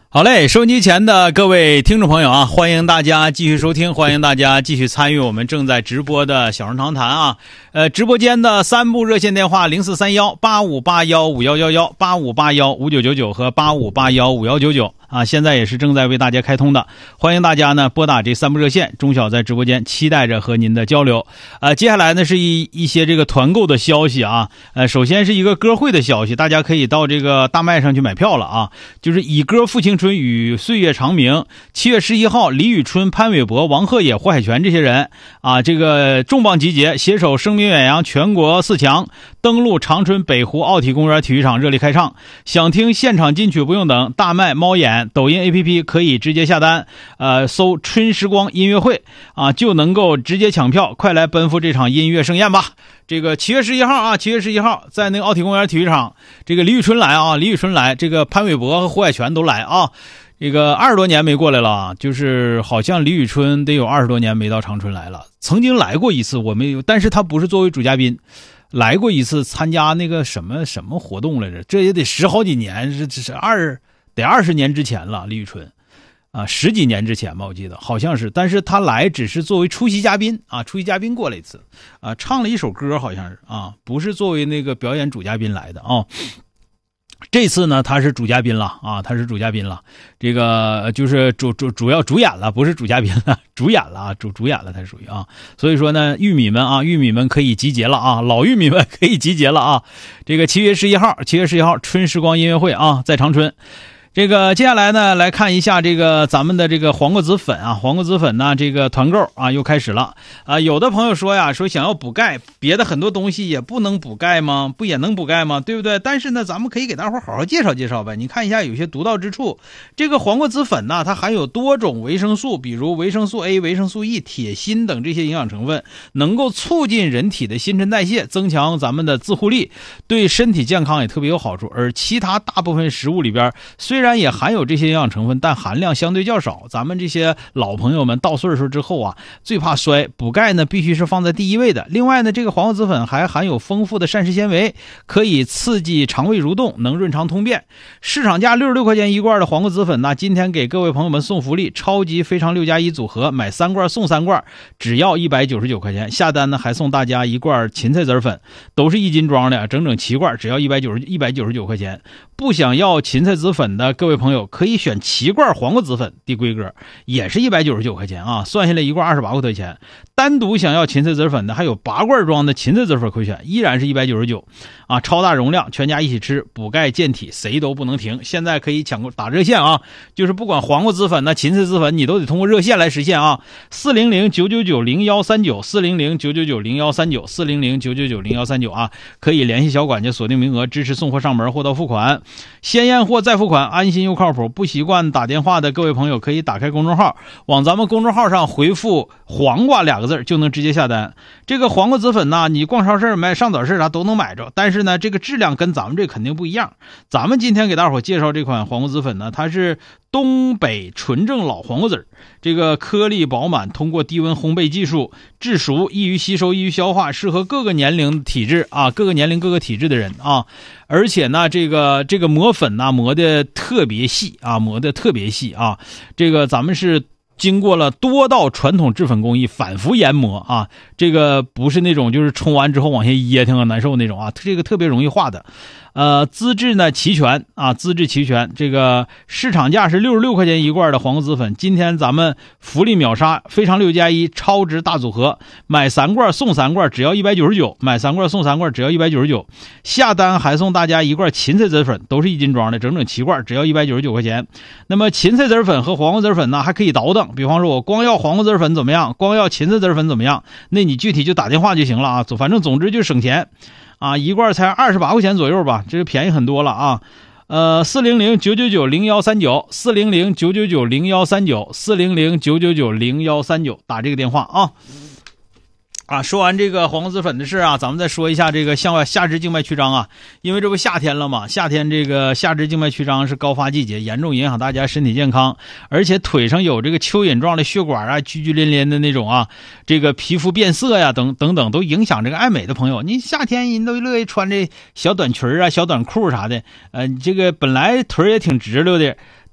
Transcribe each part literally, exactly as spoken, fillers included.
好嘞，收音机前的各位听众朋友啊，欢迎大家继续收听，欢迎大家继续参与我们正在直播的小人长谈啊。呃，直播间的三部热线电话零四三幺八五八幺五幺幺幺、八五八幺五九九九和八五八幺五幺九九啊，现在也是正在为大家开通的，欢迎大家呢拨打这三部热线，钟晓在直播间期待着和您的交流。呃，接下来呢是一一些这个团购的消息啊，呃，首先是一个歌会的消息，大家可以到这个大麦上去买票了啊，就是以歌复青春与岁月长明，七月十一号，李宇春、潘玮柏、王鹤野、胡海泉这些人啊，这个重磅集结，携手声名远扬全国四强，登陆长春北湖奥体公园体育场热力开唱。想听现场金曲不用等，大麦、猫眼、抖音 A P P 可以直接下单，呃，搜春时光音乐会啊，就能够直接抢票，快来奔赴这场音乐盛宴吧。这个七月十一号啊，七月十一号在那个奥体公园体育场，这个李宇春来啊，李宇春来，这个潘玮柏和胡海泉都来啊。这个二十多年没过来了，就是好像李宇春得有二十多年没到长春来了。曾经来过一次，我没有，但是他不是作为主嘉宾，来过一次参加那个什么什么活动来着？这也得十好几年，是这是二得二十年之前了。李宇春啊，十几年之前吧，我记得好像是，但是他来只是作为出席嘉宾啊，出席嘉宾过来一次啊，唱了一首歌，好像是啊，不是作为那个表演主嘉宾来的啊。这次呢，他是主嘉宾了啊，他是主嘉宾了，这个就是主主主要主演了，不是主嘉宾了，主演了啊，主主演了，他属于啊，所以说呢，玉米们啊，玉米们可以集结了啊，老玉米们可以集结了啊，这个七月十一号，七月十一号春时光音乐会啊，在长春。这个接下来呢，来看一下这个咱们的这个黄瓜子粉啊，黄瓜子粉呢，这个团购啊又开始了啊。有的朋友说呀，说想要补钙，别的很多东西也不能补钙吗？不也能补钙吗？对不对？但是呢，咱们可以给大伙好好介绍介绍呗。你看一下有些独到之处，这个黄瓜子粉呢，它含有多种维生素，比如维生素 A、维生素 E、铁、锌等这些营养成分，能够促进人体的新陈代谢，增强咱们的自护力，对身体健康也特别有好处。而其他大部分食物里边，虽然也含有这些营养成分，但含量相对较少。咱们这些老朋友们到岁数之后啊，最怕衰，补钙呢必须是放在第一位的。另外呢，这个黄瓜子粉还含有丰富的膳食纤维，可以刺激肠胃蠕动，能润肠通便。市场价六十六块钱一罐的黄瓜子粉呢，今天给各位朋友们送福利，超级非常六加一组合，买三罐送三罐，只要一百九十九块钱。下单呢还送大家一罐芹菜籽粉，都是一斤装的，整整七罐，只要一百九十一百九十九块钱。不想要芹菜籽粉的各位朋友可以选七罐黄瓜子粉的规格，也是一百九十九块钱啊，算下来一罐二十八块多钱。单独想要芹菜籽粉的还有八罐装的芹菜籽粉可以选，依然是一百九十九啊，超大容量，全家一起吃，补钙健体，谁都不能停。现在可以抢购打热线啊，就是不管黄瓜子粉呢、芹菜籽粉，你都得通过热线来实现啊，四零零九九九零一三九，四零零九九九零一三九，四零零九九九零一三九啊，可以联系小管家锁定名额，支持送货上门，货到付款，先验货再付款，安心又靠谱。不习惯打电话的各位朋友可以打开公众号，往咱们公众号上回复黄瓜两个字就能直接下单。这个黄瓜子粉呢，你逛超市买上早市啥都能买着，但是呢这个质量跟咱们这肯定不一样。咱们今天给大伙介绍这款黄瓜子粉呢，它是东北纯正老黄瓜籽，这个颗粒饱满，通过低温烘焙技术制熟，易于吸收，易于消化，适合各个年龄体质啊，各个年龄各个体质的人啊。而且呢，这个这个磨粉呢磨的特别细啊，磨的特别细啊。这个咱们是经过了多道传统制粉工艺反复研磨啊，这个不是那种就是冲完之后往下噎挺啊难受那种啊，这个特别容易化的。呃，资质呢齐全啊，资质齐全。这个市场价是六十六块钱一罐的黄瓜子粉，今天咱们福利秒杀，非常六加一超值大组合，买三罐送三罐，只要一百九十九，买三罐送三罐，只要一百九十九。下单还送大家一罐芹菜籽粉，都是一斤装的，整整七罐，只要一百九十九块钱。那么芹菜籽粉和黄瓜籽粉呢，还可以倒腾，比方说我光要黄瓜籽粉怎么样，光要芹菜籽粉怎么样，那你具体就打电话就行了啊，反正总之就省钱。啊，一罐才二十八块钱左右吧，这个便宜很多了啊。呃，四零零九九九零一三九，四零零九九九零一三九，四零零九九九零一三九，打这个电话啊。啊，说完这个黄瓜子粉的事啊，咱们再说一下这个向外下肢静脉曲张啊，因为这不夏天了嘛，夏天这个下肢静脉曲张是高发季节，严重影响大家身体健康，而且腿上有这个蚯蚓状的血管啊，拘拘连连的那种啊，这个皮肤变色呀，等等等，都影响这个爱美的朋友。你夏天人都乐意穿这小短裙啊、小短裤啥的，呃，这个本来腿也挺直溜的。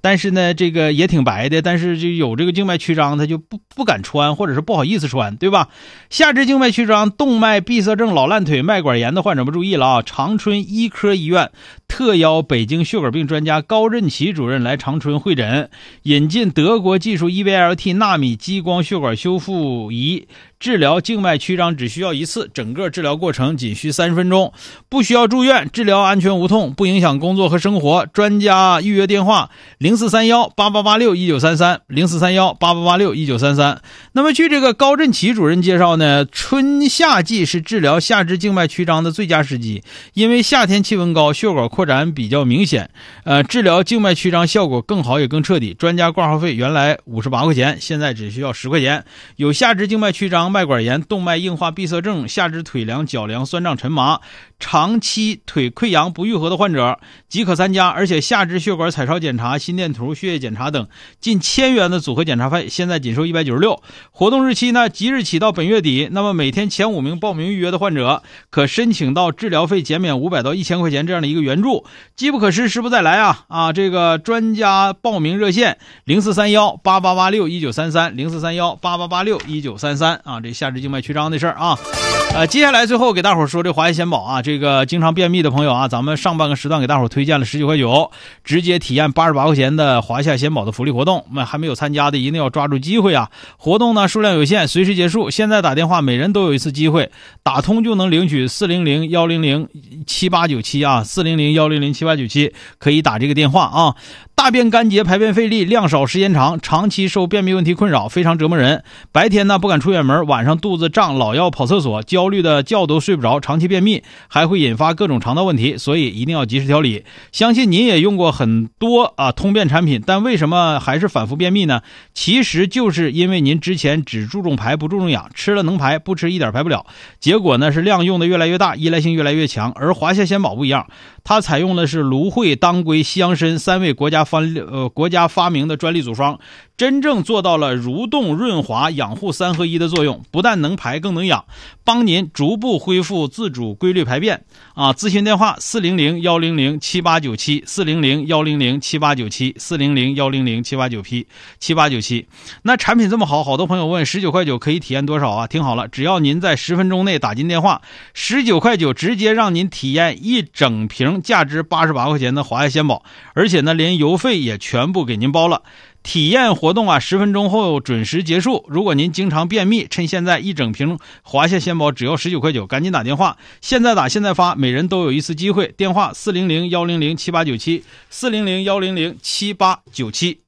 但是呢这个也挺白的，但是就有这个静脉曲张，他就不不敢穿，或者是不好意思穿，对吧？下肢静脉曲张、动脉闭塞症、老烂腿、脉管炎的患者们注意了啊！长春医科医院特邀北京血管病专家高振奇主任来长春会诊，引进德国技术 E V L T 纳米激光血管修复仪，治疗静脉曲张只需要一次，整个治疗过程仅需三十分钟，不需要住院，治疗安全无痛，不影响工作和生活。专家预约电话零四三一八八八六一九三三 零四三一八八八六一九三三。那么据这个高振奇主任介绍呢，春夏季是治疗下肢静脉曲张的最佳时机，因为夏天气温高，血管扩展比较明显，呃，治疗静脉曲张效果更好也更彻底。专家挂号费原来五十八块钱，现在只需要十块钱。有下肢静脉曲张、脉管炎、动脉硬化闭塞症、下肢腿凉、脚凉、酸胀、沉麻、长期腿溃疡不愈合的患者即可参加，而且下肢血管彩超检查、心电图、血液检查等近千元的组合检查费，现在仅收一百九十六。活动日期呢，即日起到本月底。那么每天前五名报名预约的患者可申请到治疗费减免五百到一千块钱这样的一个援助。机不可失，时不再来啊！啊，这个专家报名热线零四三一八八八六一九三三 零四三一八八八六一九三三啊，这下肢静脉曲张的事儿啊。呃，接下来最后给大伙儿说这华夏鲜宝啊，这个经常便秘的朋友啊，咱们上半个时段给大伙儿推荐了十九块九，直接体验八十八块钱的华夏鲜宝的福利活动。那还没有参加的一定要抓住机会啊！活动呢数量有限，随时结束。现在打电话，每人都有一次机会，打通就能领取四零零一零零七八九七啊，四零零一零零七八九七可以打这个电话啊。大便干结、排便费力、量少时间长，长期受便秘问题困扰，非常折磨人。白天呢不敢出远门，晚上肚子胀，老要跑厕所，焦虑的觉都睡不着，长期便秘还会引发各种肠道问题，所以一定要及时调理。相信您也用过很多啊通便产品，但为什么还是反复便秘呢？其实就是因为您之前只注重排不注重养，吃了能排，不吃一点排不了，结果呢是量用的越来越大，依赖性越来越强。而华夏鲜宝不一样，它采用的是芦荟、当归、西洋参三味国家发呃国家发明的专利组方，真正做到了蠕动、润滑、养护三合一的作用，不但能排更能养，帮您逐步恢复自主规律排便啊！咨询电话四零零一零零七八九七 四零零一零零七八九七 四零零一零零七八九七八九七。那产品这么好，好多朋友问十九块九可以体验多少啊？听好了，只要您在十分钟内打进电话，十九块九直接让您体验一整瓶价值八十八块钱的华夏鲜宝，而且呢连邮费也全部给您包了。体验活动啊，十分钟后准时结束。如果您经常便秘，趁现在一整瓶华夏鲜宝只要十九块九，赶紧打电话，现在打现在发，每人都有一次机会。电话四零零一零零七八九七 四零零一零零七八九七。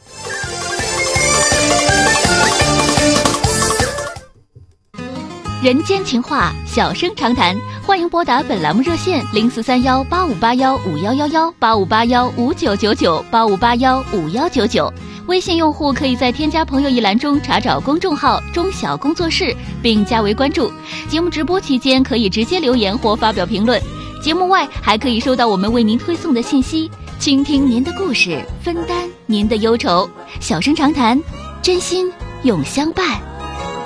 人间情话，小声长谈，欢迎拨打本栏目热线零四三幺八五八幺五幺幺幺八五八幺五九九九八五八幺五幺九九。微信用户可以在添加朋友一栏中查找公众号中小工作室，并加为关注。节目直播期间可以直接留言或发表评论，节目外还可以收到我们为您推送的信息，倾听您的故事，分担您的忧愁。小声长谈，真心永相伴。